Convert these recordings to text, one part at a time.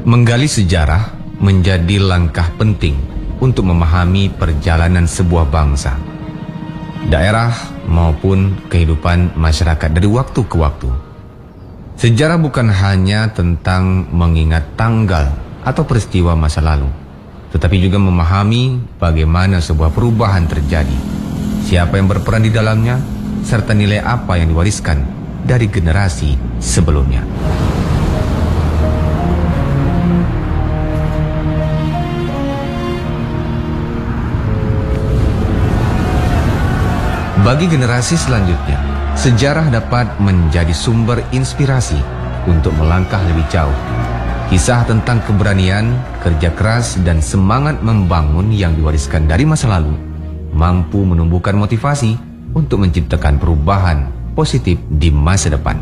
Menggali sejarah menjadi langkah penting untuk memahami perjalanan sebuah bangsa, daerah maupun kehidupan masyarakat dari waktu ke waktu. Sejarah bukan hanya tentang mengingat tanggal atau peristiwa masa lalu, tetapi juga memahami bagaimana sebuah perubahan terjadi, siapa yang berperan di dalamnya, serta nilai apa yang diwariskan dari generasi sebelumnya. Bagi generasi selanjutnya, sejarah dapat menjadi sumber inspirasi untuk melangkah lebih jauh. Kisah tentang keberanian, kerja keras, dan semangat membangun yang diwariskan dari masa lalu mampu menumbuhkan motivasi untuk menciptakan perubahan positif di masa depan.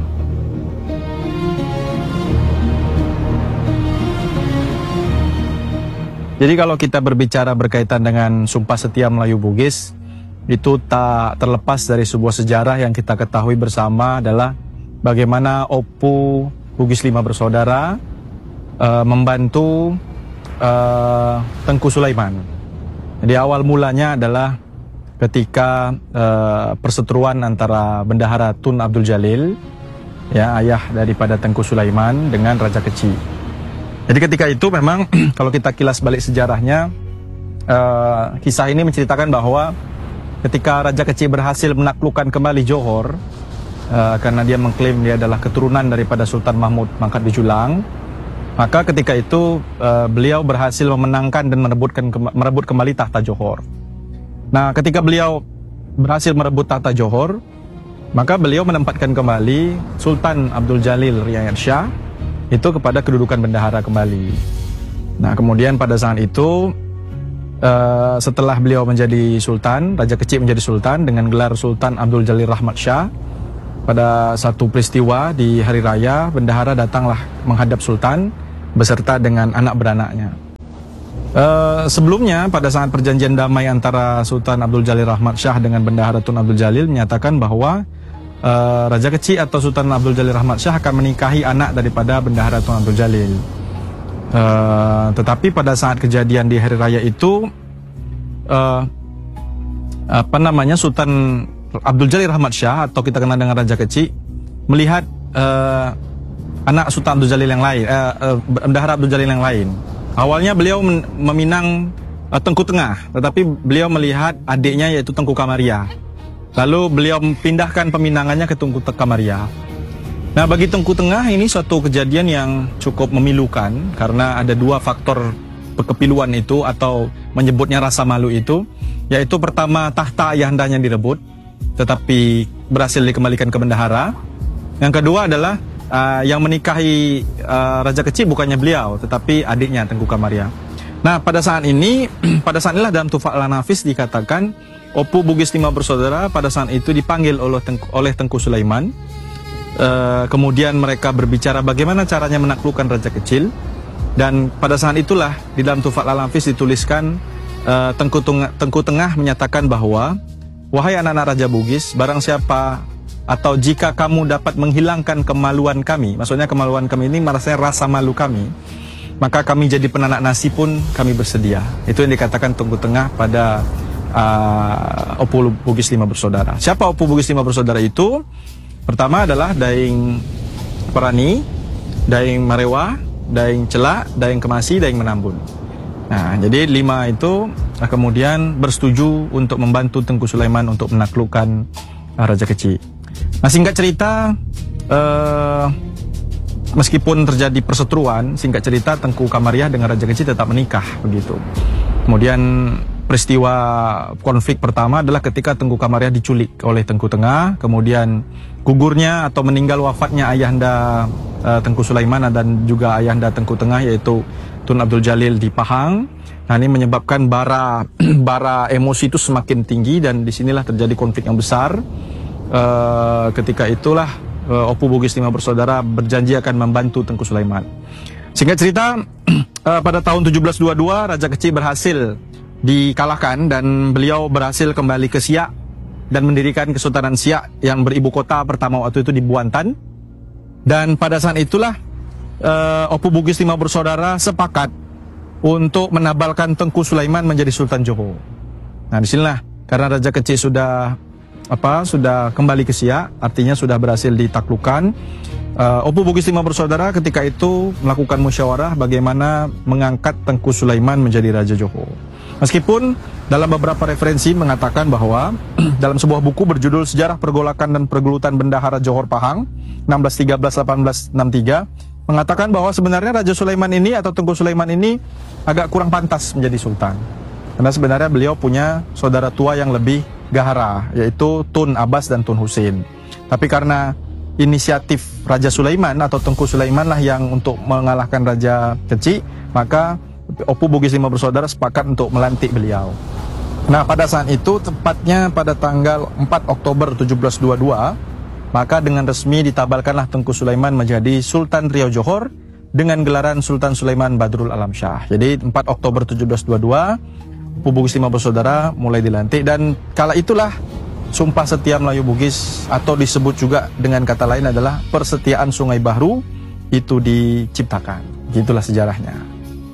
Jadi kalau kita berbicara berkaitan dengan Sumpah Setia Melayu Bugis, itu tak terlepas dari sebuah sejarah yang kita ketahui bersama adalah bagaimana Opu Bugis 5 bersaudara membantu Tengku Sulaiman. Jadi awal mulanya adalah ketika perseteruan antara Bendahara Tun Abdul Jalil, ya, ayah daripada Tengku Sulaiman, dengan Raja Kecil. Jadi ketika itu memang kalau kita kilas balik sejarahnya, kisah ini menceritakan bahwa ketika Raja Kecil berhasil menaklukkan kembali Johor, karena dia mengklaim dia adalah keturunan daripada Sultan Mahmud Mangkat Bijulang, maka ketika itu beliau berhasil memenangkan dan merebut kembali tahta Johor. Nah, ketika beliau berhasil merebut tahta Johor, maka beliau menempatkan kembali Sultan Abdul Jalil Riayat Shah itu kepada kedudukan bendahara kembali. Nah, kemudian pada saat itu setelah beliau menjadi sultan, Raja Kecil menjadi sultan dengan gelar Sultan Abdul Jalil Rahmat Shah, pada satu peristiwa di hari raya, bendahara datanglah menghadap sultan beserta dengan anak beranaknya. Sebelumnya pada saat perjanjian damai antara Sultan Abdul Jalil Rahmat Shah dengan Bendahara Tun Abdul Jalil menyatakan bahwa Raja Kecil atau Sultan Abdul Jalil Rahmat Shah akan menikahi anak daripada Bendahara Tun Abdul Jalil. Tetapi pada saat kejadian di hari raya itu, Sultan Abdul Jalil Rahmat Shah atau kita kenal dengan Raja Kecil melihat anak Sultan Abdul Jalil yang lain, Bendahara Abdul Jalil yang lain. Awalnya beliau meminang Tengku Tengah, tetapi beliau melihat adiknya yaitu Tengku Kamaria. Lalu beliau pindahkan peminangannya ke Tengku Kamaria. Nah, bagi Tengku Tengah ini suatu kejadian yang cukup memilukan karena ada dua faktor kepiluan itu atau menyebutnya rasa malu itu, yaitu pertama tahta ayahandanya direbut tetapi berhasil dikembalikan ke bendahara. Yang kedua adalah yang menikahi Raja Kecil bukannya beliau tetapi adiknya Tengku Kamaria. Nah, pada saat inilah dalam Tuhfat Al-Nafis dikatakan Opu Bugis 5 bersaudara pada saat itu dipanggil oleh Tengku Sulaiman. Kemudian mereka berbicara bagaimana caranya menaklukkan Raja Kecil, dan pada saat itulah di dalam Tuhfat Al-Nafis dituliskan Tengku Tengah menyatakan bahwa wahai anak-anak Raja Bugis, barang siapa atau jika kamu dapat menghilangkan kemaluan kami, maksudnya kemaluan kami ini maksudnya rasa malu kami, maka kami jadi penanak nasi pun kami bersedia. Itu yang dikatakan Tengku Tengah pada Opu Bugis 5 bersaudara. Siapa Opu Bugis 5 bersaudara itu? Pertama adalah Daeng Perani, Daeng Marewa, Daeng Celak, Daeng Kemasi, Daeng Menambun. Nah, jadi 5 itu kemudian bersetuju untuk membantu Tengku Sulaiman untuk menaklukkan Raja Kecil. Nah, singkat cerita, meskipun terjadi perseteruan, singkat cerita Tengku Kamariah dengan Raja Kecil tetap menikah begitu. Kemudian peristiwa konflik pertama adalah ketika Tengku Kamariah diculik oleh Tengku Tengah, kemudian gugurnya atau meninggal wafatnya ayahanda Tengku Sulaiman dan juga ayahanda Tengku Tengah yaitu Tun Abdul Jalil di Pahang. Nah, ini menyebabkan bara emosi itu semakin tinggi dan disinilah terjadi konflik yang besar. Ketika itulah Opu Bugis 5 bersaudara berjanji akan membantu Tengku Sulaiman. Singkat cerita, pada tahun 1722 Raja Kecil berhasil dikalahkan dan beliau berhasil kembali ke Siak dan mendirikan Kesultanan Siak yang beribu kota pertama waktu itu di Buantan. Dan pada saat itulah Opu Bugis Lima Bersaudara sepakat untuk menabalkan Tengku Sulaiman menjadi Sultan Johor. Nah, disinilah karena Raja Kecil sudah kembali ke Siak, artinya sudah berhasil ditaklukkan. Opu Bugis Lima Bersaudara ketika itu melakukan musyawarah bagaimana mengangkat Tengku Sulaiman menjadi Raja Johor. Meskipun dalam beberapa referensi mengatakan bahwa dalam sebuah buku berjudul Sejarah Pergolakan dan Pergelutan Bendahara Johor Pahang 1613-1863 mengatakan bahwa sebenarnya Raja Sulaiman ini atau Tengku Sulaiman ini agak kurang pantas menjadi sultan. Karena sebenarnya beliau punya saudara tua yang lebih gahara, yaitu Tun Abbas dan Tun Husin. Tapi karena inisiatif Raja Sulaiman atau Tengku Sulaiman lah yang untuk mengalahkan Raja Kecil, maka Opu Bugis Lima Bersaudara sepakat untuk melantik beliau. Nah, pada saat itu tepatnya pada tanggal 4 Oktober 1722, maka dengan resmi ditabalkanlah Tengku Sulaiman menjadi Sultan Riau Johor dengan gelaran Sultan Sulaiman Badrul Alam Shah. Jadi 4 Oktober 1722 Opu Bugis Lima Bersaudara mulai dilantik, dan kala itulah Sumpah Setia Melayu Bugis atau disebut juga dengan kata lain adalah Persetiaan Sungai Bahru itu diciptakan. Gitulah sejarahnya.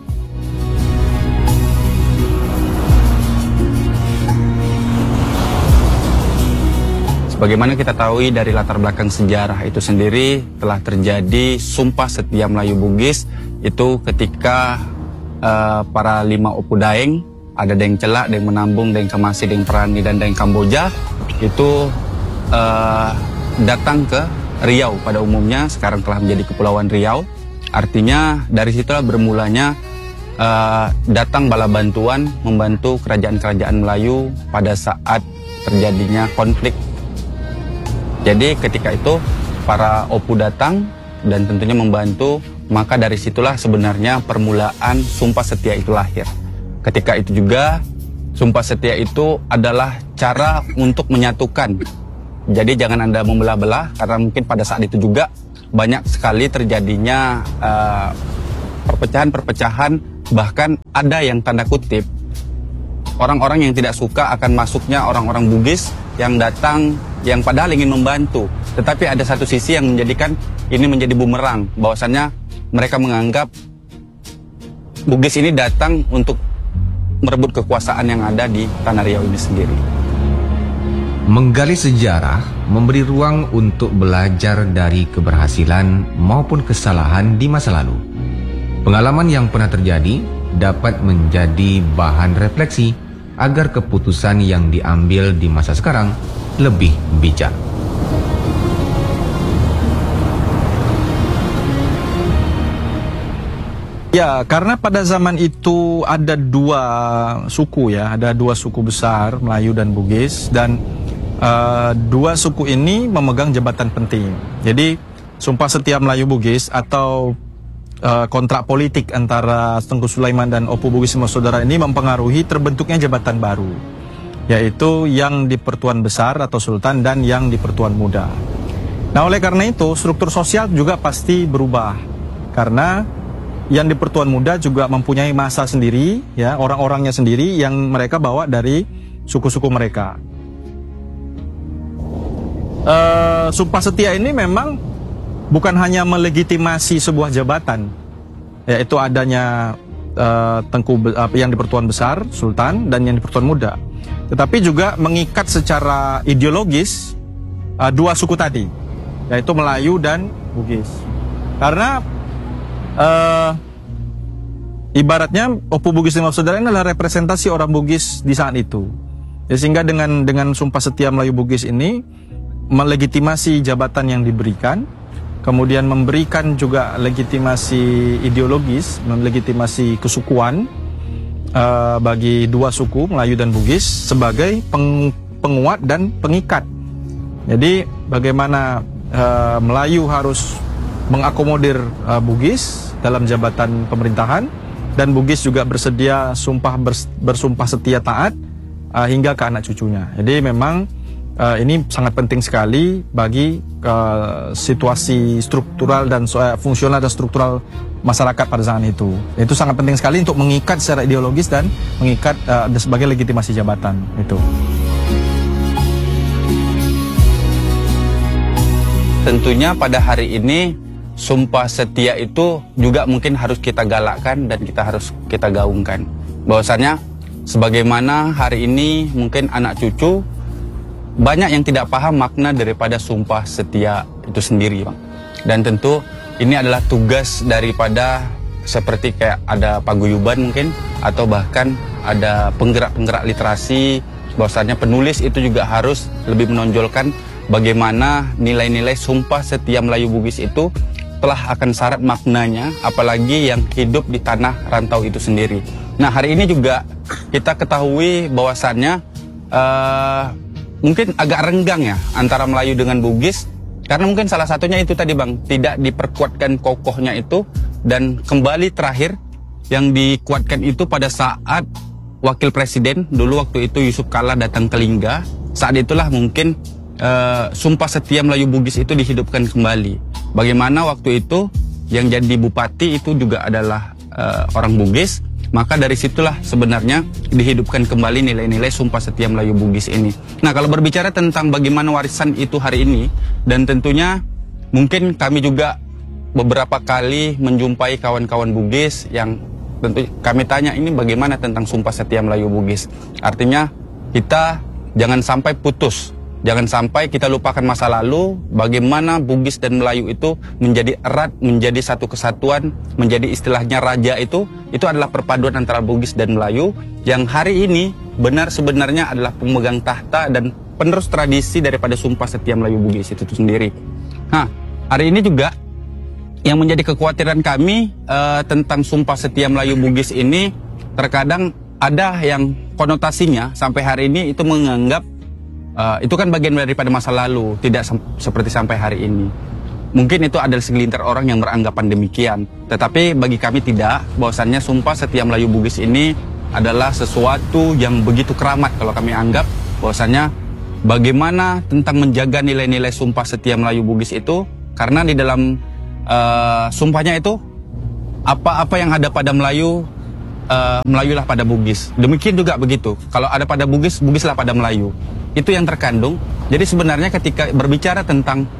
Bagaimana kita tahu dari latar belakang sejarah itu sendiri telah terjadi Sumpah Setia Melayu Bugis itu ketika para 5 Opu Daeng, ada Daeng Celak, Daeng Menambung, Daeng Kamasi, Daeng Perani, dan Daeng Kamboja itu datang ke Riau pada umumnya, sekarang telah menjadi Kepulauan Riau. Artinya dari situlah bermulanya datang bala bantuan membantu kerajaan-kerajaan Melayu pada saat terjadinya konflik. Jadi ketika itu para Opu datang dan tentunya membantu, maka dari situlah sebenarnya permulaan Sumpah Setia itu lahir. Ketika itu juga Sumpah Setia itu adalah cara untuk menyatukan. Jadi jangan Anda membelah-belah, karena mungkin pada saat itu juga banyak sekali terjadinya perpecahan-perpecahan, bahkan ada yang tanda kutip orang-orang yang tidak suka akan masuknya orang-orang Bugis yang datang, yang padahal ingin membantu. Tetapi ada satu sisi yang menjadikan ini menjadi bumerang, bahwasannya mereka menganggap Bugis ini datang untuk merebut kekuasaan yang ada di Tanah Riau ini sendiri. Menggali sejarah memberi ruang untuk belajar dari keberhasilan maupun kesalahan di masa lalu. Pengalaman yang pernah terjadi dapat menjadi bahan refleksi agar keputusan yang diambil di masa sekarang lebih bijak. Ya, karena pada zaman itu ada 2 suku ya, ada 2 suku besar, Melayu dan Bugis, dan 2 suku ini memegang jabatan penting. Jadi Sumpah Setia Melayu Bugis atau kontrak politik antara Tengku Sulaiman dan Opu Bugis Lima Bersaudara ini mempengaruhi terbentuknya jabatan baru, yaitu yang di Pertuan Besar atau Sultan dan yang di Pertuan Muda. Nah, oleh karena itu struktur sosial juga pasti berubah, karena yang di Pertuan Muda juga mempunyai masa sendiri, ya, orang-orangnya sendiri yang mereka bawa dari suku-suku mereka. Sumpah Setia ini memang bukan hanya melegitimasi sebuah jabatan, yaitu adanya yang di Pertuan Besar, Sultan, dan yang di Pertuan Muda, tetapi juga mengikat secara ideologis 2 suku tadi, yaitu Melayu dan Bugis. Karena ibaratnya Opu Bugis Lima Bersaudara ini adalah representasi orang Bugis di saat itu. Ya, sehingga dengan Sumpah Setia Melayu Bugis ini melegitimasi jabatan yang diberikan, kemudian memberikan juga legitimasi ideologis, melegitimasi kesukuan bagi 2 suku Melayu dan Bugis sebagai penguat dan pengikat. Jadi bagaimana Melayu harus mengakomodir Bugis dalam jabatan pemerintahan, dan Bugis juga bersedia bersumpah setia taat hingga ke anak cucunya. Jadi memang ini sangat penting sekali bagi situasi struktural dan fungsional dan struktural masyarakat pada saat itu. Itu sangat penting sekali untuk mengikat secara ideologis dan mengikat sebagai legitimasi jabatan itu. Tentunya pada hari ini sumpah setia itu juga mungkin harus kita galakkan dan harus kita gaungkan. Bahwasanya sebagaimana hari ini mungkin anak cucu banyak yang tidak paham makna daripada sumpah setia itu sendiri, Bang. Dan tentu ini adalah tugas daripada seperti kayak ada paguyuban mungkin, atau bahkan ada penggerak-penggerak literasi, bahwasanya penulis itu juga harus lebih menonjolkan bagaimana nilai-nilai sumpah setia Melayu Bugis itu telah akan syarat maknanya, apalagi yang hidup di tanah rantau itu sendiri. Nah, hari ini juga kita ketahui bahwasannya mungkin agak renggang ya antara Melayu dengan Bugis, karena mungkin salah satunya itu tadi, Bang, tidak diperkuatkan kokohnya itu, dan kembali terakhir yang dikuatkan itu pada saat Wakil Presiden dulu waktu itu Yusuf Kala datang ke Lingga. Saat itulah mungkin sumpah setia Melayu Bugis itu dihidupkan kembali. Bagaimana waktu itu yang jadi bupati itu juga adalah orang Bugis, maka dari situlah sebenarnya dihidupkan kembali nilai-nilai sumpah setia Melayu Bugis ini. Nah, kalau berbicara tentang bagaimana warisan itu hari ini, dan tentunya mungkin kami juga beberapa kali menjumpai kawan-kawan Bugis yang tentu kami tanya ini bagaimana tentang sumpah setia Melayu Bugis. Artinya kita jangan sampai putus, jangan sampai kita lupakan masa lalu, bagaimana Bugis dan Melayu itu menjadi erat, menjadi satu kesatuan, menjadi istilahnya raja itu adalah perpaduan antara Bugis dan Melayu yang hari ini benar sebenarnya adalah pemegang tahta dan penerus tradisi daripada sumpah setia Melayu Bugis itu sendiri. Nah, hari ini juga yang menjadi kekhawatiran kami tentang sumpah setia Melayu Bugis ini, terkadang ada yang konotasinya sampai hari ini itu menganggap itu kan bagian daripada masa lalu, tidak seperti sampai hari ini. Mungkin itu adalah segelintir orang yang beranggapan demikian. Tetapi bagi kami tidak, bahwasannya sumpah setia Melayu Bugis ini adalah sesuatu yang begitu keramat kalau kami anggap, bahwasannya bagaimana tentang menjaga nilai-nilai sumpah setia Melayu Bugis itu, karena di dalam sumpahnya itu apa-apa yang ada pada Melayu, Melayulah pada Bugis. Demikian juga begitu. Kalau ada pada Bugis, Bugislah pada Melayu. Itu yang terkandung. Jadi sebenarnya ketika berbicara tentang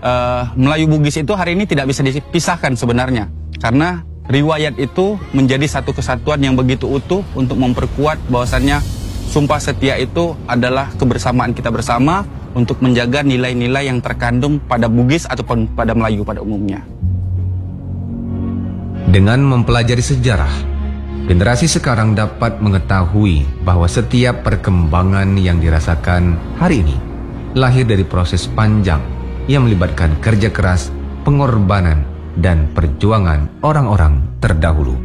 Melayu Bugis itu hari ini tidak bisa dipisahkan sebenarnya. Karena riwayat itu menjadi satu kesatuan yang begitu utuh untuk memperkuat bahwasannya sumpah setia itu adalah kebersamaan kita bersama untuk menjaga nilai-nilai yang terkandung pada Bugis ataupun pada Melayu pada umumnya. Dengan mempelajari sejarah, generasi sekarang dapat mengetahui bahwa setiap perkembangan yang dirasakan hari ini lahir dari proses panjang yang melibatkan kerja keras, pengorbanan, dan perjuangan orang-orang terdahulu.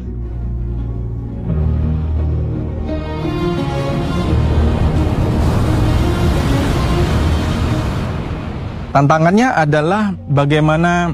Tantangannya adalah bagaimana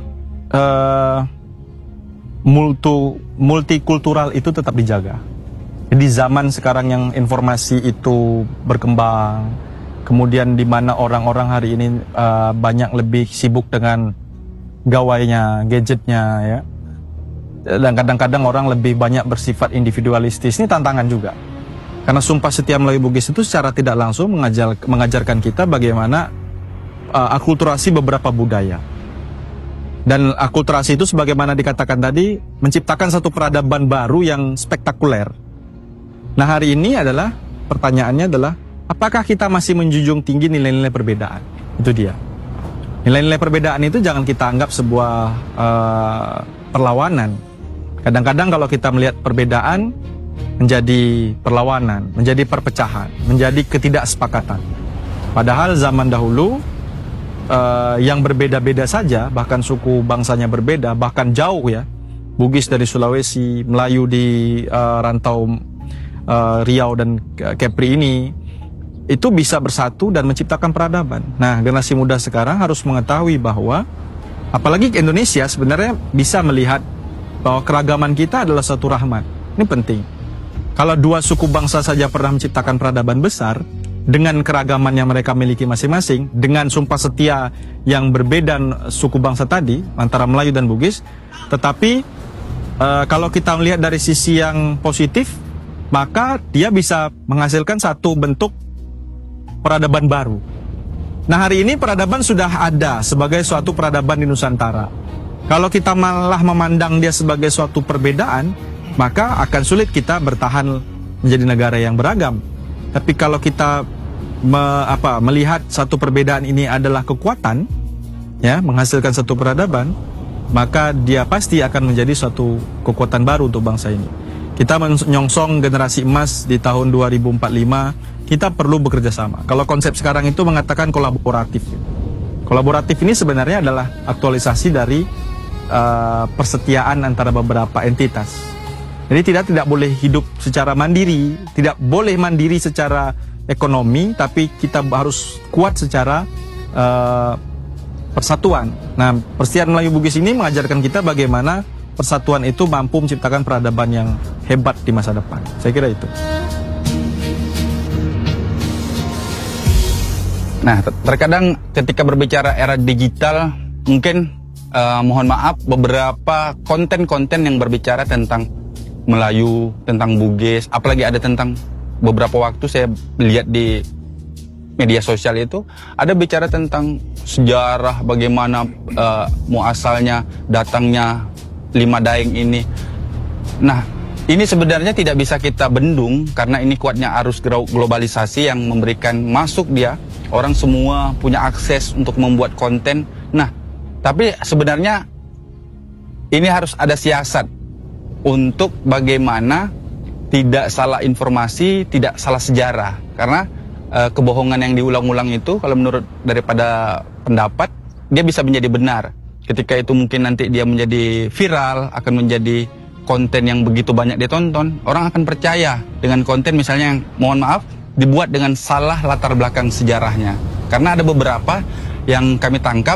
multikultural itu tetap dijaga. Di zaman sekarang yang informasi itu berkembang, kemudian di mana orang-orang hari ini banyak lebih sibuk dengan gawainya, gadgetnya, ya. Dan kadang-kadang orang lebih banyak bersifat individualistis. Ini tantangan juga. Karena sumpah setia Melayu Bugis itu secara tidak langsung mengajarkan kita bagaimana akulturasi beberapa budaya. Dan akulturasi itu sebagaimana dikatakan tadi menciptakan satu peradaban baru yang spektakuler. Nah, hari ini adalah pertanyaannya adalah apakah kita masih menjunjung tinggi nilai-nilai perbedaan? Itu dia. Nilai-nilai perbedaan itu jangan kita anggap sebuah perlawanan. Kadang-kadang kalau kita melihat perbedaan menjadi perlawanan, menjadi perpecahan, menjadi ketidaksepakatan. Padahal zaman dahulu yang berbeda-beda saja, bahkan suku bangsanya berbeda, bahkan jauh ya, Bugis dari Sulawesi, Melayu di rantau Riau dan Kepri ini, itu bisa bersatu dan menciptakan peradaban. Nah, generasi muda sekarang harus mengetahui bahwa, apalagi Indonesia sebenarnya bisa melihat bahwa keragaman kita adalah satu rahmat. Ini penting. Kalau dua suku bangsa saja pernah menciptakan peradaban besar, dengan keragaman yang mereka miliki masing-masing, dengan sumpah setia yang berbeda suku bangsa tadi antara Melayu dan Bugis, tetapi kalau kita melihat dari sisi yang positif, maka dia bisa menghasilkan satu bentuk peradaban baru. Nah, hari ini peradaban sudah ada sebagai suatu peradaban di Nusantara. Kalau kita malah memandang dia sebagai suatu perbedaan, maka akan sulit kita bertahan menjadi negara yang beragam. Tapi kalau kita melihat satu perbedaan ini adalah kekuatan, ya, menghasilkan satu peradaban, maka dia pasti akan menjadi suatu kekuatan baru untuk bangsa ini. Kita menyongsong generasi emas di tahun 2045, kita perlu bekerja sama. Kalau konsep sekarang itu mengatakan kolaboratif. Kolaboratif ini sebenarnya adalah aktualisasi dari persetiaan antara beberapa entitas. Jadi tidak boleh hidup secara mandiri, tidak boleh mandiri secara ekonomi, tapi kita harus kuat secara persatuan. Nah, Persatuan Melayu Bugis ini mengajarkan kita bagaimana persatuan itu mampu menciptakan peradaban yang hebat di masa depan. Saya kira itu. Nah, terkadang ketika berbicara era digital, mungkin mohon maaf, beberapa konten-konten yang berbicara tentang Melayu, tentang Bugis, apalagi ada tentang beberapa waktu saya lihat di media sosial itu, ada bicara tentang sejarah bagaimana muasalnya, datangnya Lima Daeng ini. Nah, ini sebenarnya tidak bisa kita bendung karena ini kuatnya arus globalisasi yang memberikan masuk dia. Orang semua punya akses untuk membuat konten. Nah, tapi sebenarnya ini harus ada siasat untuk bagaimana tidak salah informasi, tidak salah sejarah. Karena kebohongan yang diulang-ulang itu, kalau menurut daripada pendapat, dia bisa menjadi benar. Ketika itu mungkin nanti dia menjadi viral, akan menjadi konten yang begitu banyak ditonton, orang akan percaya dengan konten misalnya yang, mohon maaf, dibuat dengan salah latar belakang sejarahnya. Karena ada beberapa yang kami tangkap,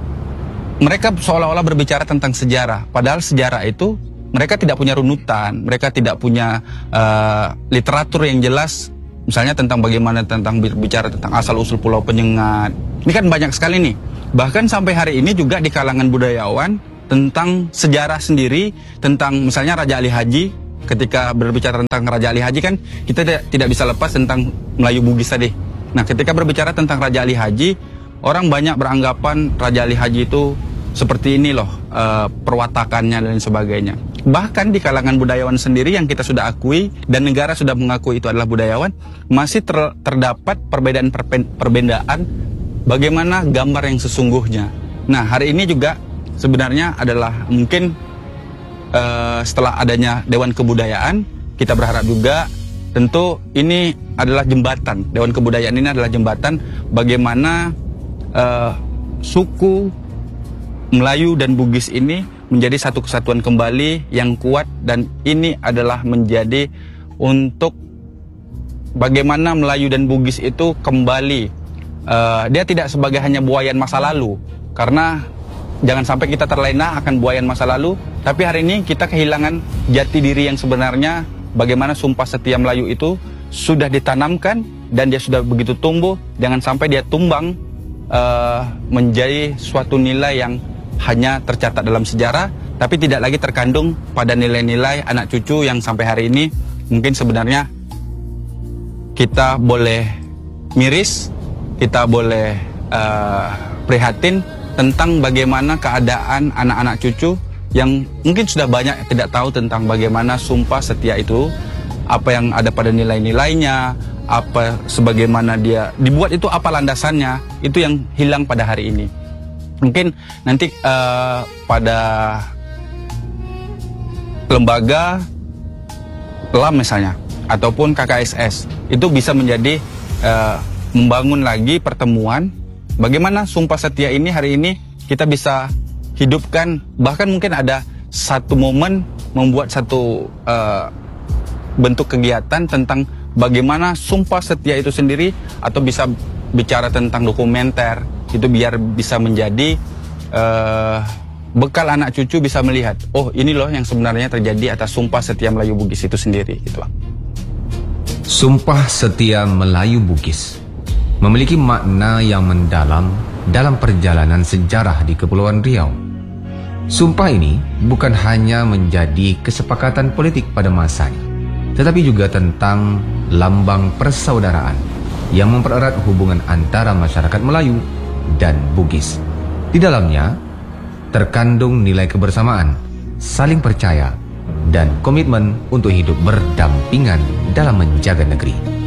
mereka seolah-olah berbicara tentang sejarah, padahal sejarah itu mereka tidak punya runutan, mereka tidak punya literatur yang jelas, misalnya tentang bagaimana tentang berbicara tentang asal-usul Pulau Penyengat. Ini kan banyak sekali nih. Bahkan sampai hari ini juga di kalangan budayawan tentang sejarah sendiri, tentang misalnya Raja Ali Haji. Ketika berbicara tentang Raja Ali Haji kan kita tidak bisa lepas tentang Melayu Bugis tadi. Nah, ketika berbicara tentang Raja Ali Haji, orang banyak beranggapan Raja Ali Haji itu seperti ini loh perwatakannya dan sebagainya. Bahkan di kalangan budayawan sendiri yang kita sudah akui dan negara sudah mengakui itu adalah budayawan, masih terdapat perbedaan bagaimana gambar yang sesungguhnya. Nah, hari ini juga sebenarnya adalah mungkin setelah adanya Dewan Kebudayaan, kita berharap juga tentu ini adalah jembatan. Dewan Kebudayaan ini adalah jembatan bagaimana suku Melayu dan Bugis ini menjadi satu kesatuan kembali yang kuat, dan ini adalah menjadi untuk bagaimana Melayu dan Bugis itu kembali. Dia tidak sebagai hanya buayan masa lalu, karena jangan sampai kita terlena akan buayan masa lalu, tapi hari ini kita kehilangan jati diri yang sebenarnya, bagaimana sumpah setia Melayu itu sudah ditanamkan dan dia sudah begitu tumbuh, jangan sampai dia tumbang menjadi suatu nilai yang hanya tercatat dalam sejarah, tapi tidak lagi terkandung pada nilai-nilai anak cucu yang sampai hari ini mungkin sebenarnya kita boleh miris, kita boleh prihatin tentang bagaimana keadaan anak-anak cucu yang mungkin sudah banyak tidak tahu tentang bagaimana sumpah setia itu, apa yang ada pada nilai-nilainya, apa sebagaimana dia dibuat itu, apa landasannya, itu yang hilang pada hari ini. Mungkin nanti pada lembaga LAM misalnya ataupun KKSS itu bisa menjadi membangun lagi pertemuan bagaimana sumpah setia ini hari ini kita bisa hidupkan. Bahkan mungkin ada satu momen membuat satu bentuk kegiatan tentang bagaimana sumpah setia itu sendiri, atau bisa bicara tentang dokumenter itu biar bisa menjadi bekal anak cucu bisa melihat, oh ini loh yang sebenarnya terjadi atas sumpah setia Melayu Bugis itu sendiri gitu. Sumpah setia Melayu Bugis memiliki makna yang mendalam dalam perjalanan sejarah di Kepulauan Riau. Sumpah ini bukan hanya menjadi kesepakatan politik pada masanya, tetapi juga tentang lambang persaudaraan yang mempererat hubungan antara masyarakat Melayu dan Bugis. Di dalamnya terkandung nilai kebersamaan, saling percaya, dan komitmen untuk hidup berdampingan dalam menjaga negeri.